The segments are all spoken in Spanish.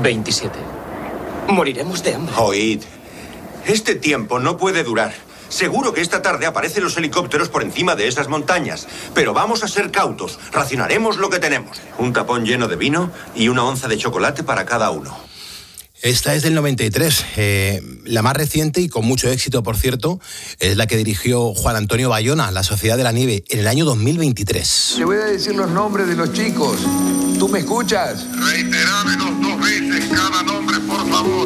27. Moriremos de hambre. Oíd, este tiempo no puede durar. Seguro que esta tarde aparecen los helicópteros por encima de esas montañas. Pero vamos a ser cautos. Racionaremos lo que tenemos. Un tapón lleno de vino y una onza de chocolate para cada uno. Esta es del 93. La más reciente y con mucho éxito, por cierto, es la que dirigió Juan Antonio Bayona, La Sociedad de la Nieve, en el año 2023. Le voy a decir los nombres de los chicos. ¿Tú me escuchas? Reiterámenos 2 veces cada nombre, por favor.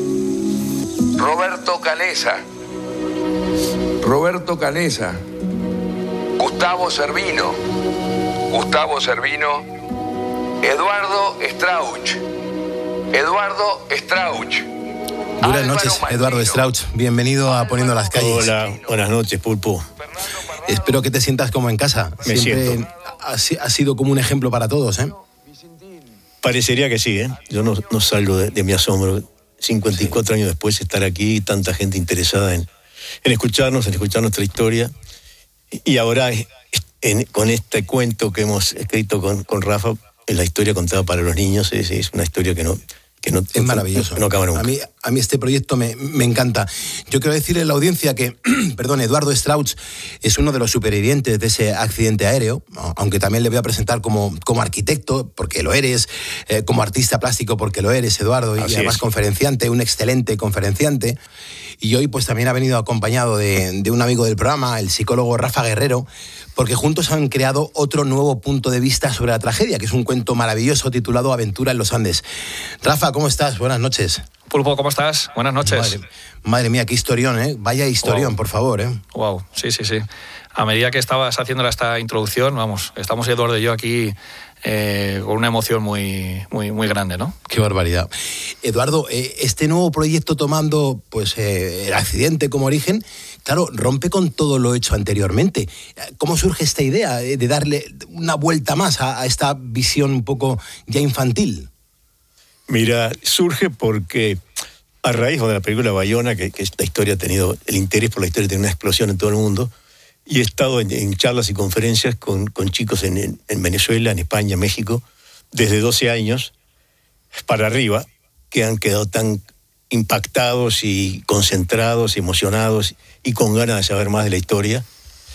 Roberto Canesa. Roberto Canesa. Gustavo Servino. Gustavo Servino. Eduardo Strauch. Eduardo Strauch. Buenas noches, Eduardo Strauch. Bienvenido a Poniendo las Calles. Hola, buenas noches, Pulpo. Espero que te sientas como en casa. Me Siempre siento. has sido como un ejemplo para todos, ¿eh? Parecería que sí, ¿eh? Yo no salgo de mi asombro. 54 años después, estar aquí, tanta gente interesada en escucharnos, en escuchar nuestra historia. Y ahora, con este cuento que hemos escrito con Rafa, es la historia contada para los niños, es una historia que no es maravilloso. No acaba nunca. A mí este proyecto me encanta. Yo quiero decirle a la audiencia que, Eduardo Strauch es uno de los supervivientes de ese accidente aéreo, aunque también le voy a presentar como arquitecto, porque lo eres, como artista plástico, porque lo eres, Eduardo, y además conferenciante, un excelente conferenciante. Y hoy pues también ha venido acompañado de un amigo del programa, el psicólogo Rafa Guerrero, porque juntos han creado otro nuevo punto de vista sobre la tragedia, que es un cuento maravilloso titulado Aventura en los Andes. Rafa, ¿cómo estás? Buenas noches. Pulpo, ¿cómo estás? Buenas noches. Madre mía, qué historión, ¿eh? Vaya historión, por favor, ¿eh? Wow, sí. A medida que estabas haciendo esta introducción, vamos, estamos Eduardo y yo aquí con una emoción muy grande, ¿no? Qué barbaridad. Eduardo, este nuevo proyecto tomando pues el accidente como origen, claro, rompe con todo lo hecho anteriormente. ¿Cómo surge esta idea de darle una vuelta más a esta visión un poco ya infantil? Mira, surge porque a raíz de la película Bayona, que esta historia ha tenido, el interés por la historia tiene una explosión en todo el mundo, y he estado en charlas y conferencias con chicos en Venezuela, en España, en México, desde 12 años para arriba, que han quedado tan impactados y concentrados, emocionados y con ganas de saber más de la historia,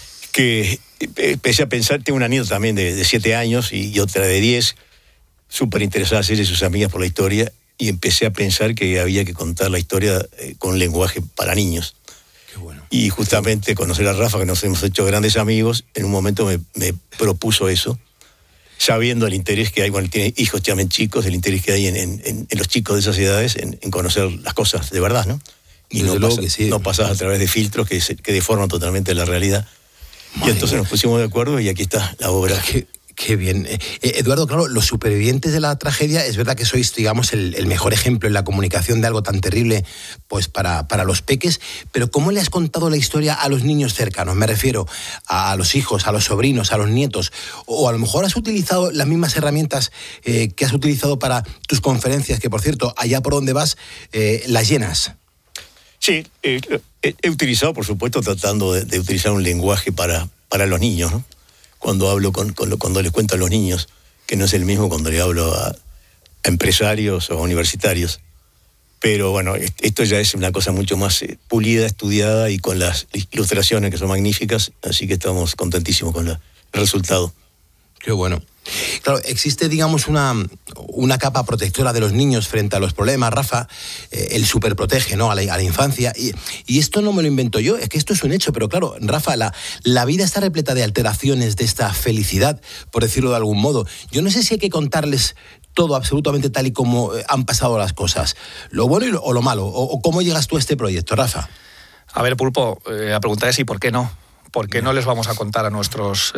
que empecé a pensar. Tengo una nieta también de 7 años y otra de 10, súper interesadas ella y sus amigas por la historia, y empecé a pensar que había que contar la historia con lenguaje para niños. Qué bueno. Y justamente conocer a Rafa, que nos hemos hecho grandes amigos, en un momento me propuso eso, sabiendo el interés que hay, bueno, tiene hijos también chicos, el interés que hay en los chicos de esas edades en conocer las cosas de verdad, ¿no? Y no pasas a través de filtros que deforman totalmente la realidad. Y entonces nos pusimos de acuerdo y aquí está la obra. Qué bien. Eduardo, claro, los supervivientes de la tragedia, es verdad que sois, digamos, el mejor ejemplo en la comunicación de algo tan terrible pues para los peques, pero ¿cómo le has contado la historia a los niños cercanos? Me refiero a los hijos, a los sobrinos, a los nietos, o a lo mejor has utilizado las mismas herramientas que has utilizado para tus conferencias, que por cierto, allá por donde vas, las llenas. Sí, he utilizado, por supuesto, tratando de utilizar un lenguaje para los niños, ¿no? Cuando hablo cuando les cuento a los niños, que no es el mismo cuando le hablo a empresarios o universitarios. Pero bueno, esto ya es una cosa mucho más pulida, estudiada y con las ilustraciones que son magníficas, así que estamos contentísimos con el resultado. Qué bueno. Claro, existe, digamos, una capa protectora de los niños frente a los problemas, Rafa, el superprotege, ¿no?, a la infancia, y esto no me lo invento yo, es que esto es un hecho, pero claro, Rafa, la vida está repleta de alteraciones de esta felicidad, por decirlo de algún modo. Yo no sé si hay que contarles todo absolutamente tal y como han pasado las cosas, lo bueno o lo malo, o cómo llegas tú a este proyecto, Rafa. A ver, Pulpo, la pregunta es ¿y por qué no? ¿Por qué no les vamos a contar a nuestros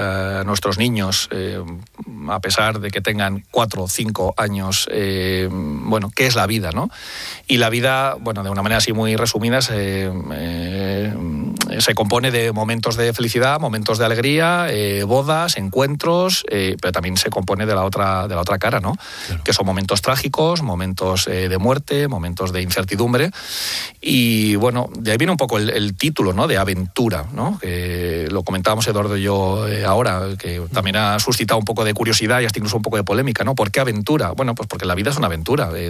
niños, a pesar de que tengan 4 o 5 años, bueno, qué es la vida, ¿no? Y la vida, bueno, de una manera así muy resumida, se compone de momentos de felicidad, momentos de alegría, bodas, encuentros, pero también se compone de la otra cara, ¿no? Claro. Que son momentos trágicos, momentos de muerte, momentos de incertidumbre. Y bueno, de ahí viene un poco el título, ¿no?, de aventura, ¿no? Lo comentábamos Eduardo y yo ahora, que también ha suscitado un poco de curiosidad y hasta incluso un poco de polémica, ¿no? ¿Por qué aventura? Bueno, pues porque la vida es una aventura.